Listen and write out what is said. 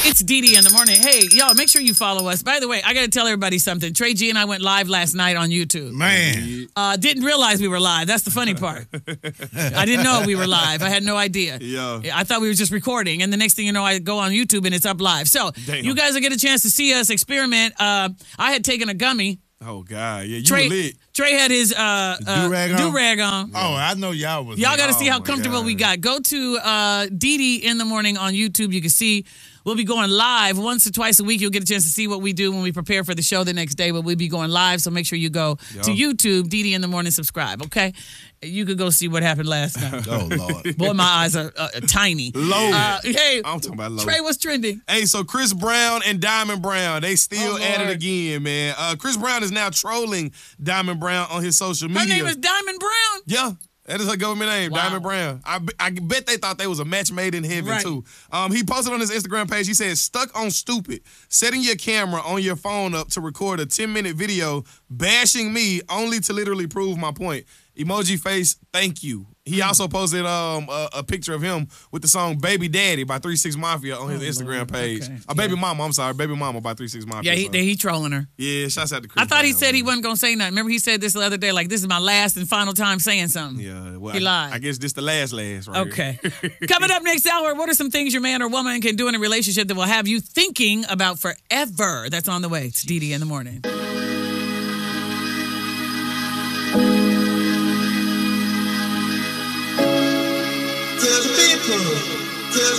It's Dee in the morning. Hey, y'all, make sure you follow us. By the way, I got to tell everybody something. Trey G and I went live last night on YouTube. Man. Didn't realize we were live. That's the funny part. I didn't know we were live. I had no idea. Yeah. I thought we were just recording. And the next thing you know, I go on YouTube and it's up live. So you guys will get a chance to see us experiment. I had taken a gummy. Oh, God. Yeah, you Trey, were lit. Trey had his do-rag on. Oh, I know y'all was. Y'all got to see how comfortable we got. Go to Dee in the morning on YouTube. You can see we'll be going live once or twice a week. You'll get a chance to see what we do when we prepare for the show the next day. But we'll be going live, so make sure you go to YouTube, Dee in the morning, subscribe, okay? You could go see what happened last night. Oh, Lord. Boy, my eyes are tiny. Loaded. Hey, I'm talking about loaded. Trey, what's trending? Hey, so Chris Brown and Diamond Brown, they still at it again, man. Chris Brown is now trolling Diamond Brown on his social media. Her name is Diamond Brown? Yeah. That is her government name, Diamond Brown. I bet they thought they was a match made in heaven, too. He posted on his Instagram page, he said, "Stuck on stupid. Setting your camera on your phone up to record a 10-minute video bashing me only to literally prove my point. Emoji face, thank you." He also posted a picture of him with the song Baby Daddy by 3 6 Mafia on his Instagram page. Okay. Baby Mama, I'm sorry. Baby Mama by 3 6 Mafia. Yeah, he trolling her. Yeah, shouts out to Chris I thought he Brown, said he man. wasn't going to say nothing. Remember he said this the other day, like, this is my last and final time saying something. Yeah, well, He lied. I guess this the last right Okay. here. Coming up next hour, what are some things your man or woman can do in a relationship that will have you thinking about forever? That's on the way. It's Dee in the morning. To the people.